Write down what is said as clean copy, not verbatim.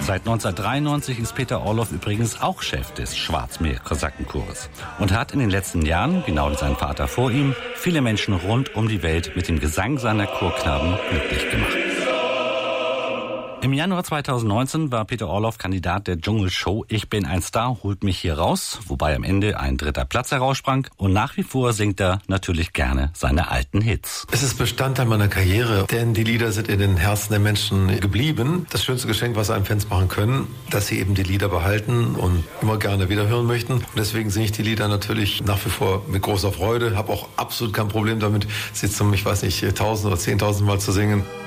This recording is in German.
Seit 1993 ist Peter Orloff übrigens auch Chef des Schwarzmeer-Kosakenchores und hat in den letzten Jahren, genau wie sein Vater vor ihm, viele Menschen rund um die Welt mit dem Gesang seiner Chorknaben glücklich gemacht. Im Januar 2019 war Peter Orloff Kandidat der Dschungelshow Ich bin ein Star, holt mich hier raus, wobei am Ende ein 3. Platz heraussprang. Und nach wie vor singt er natürlich gerne seine alten Hits. Es ist Bestandteil meiner Karriere, denn die Lieder sind in den Herzen der Menschen geblieben. Das schönste Geschenk, was einem Fans machen können, dass sie eben die Lieder behalten und immer gerne wieder hören möchten. Und deswegen singe ich die Lieder natürlich nach wie vor mit großer Freude, habe auch absolut kein Problem damit, sie zum, 1.000 oder 10.000 Mal zu singen.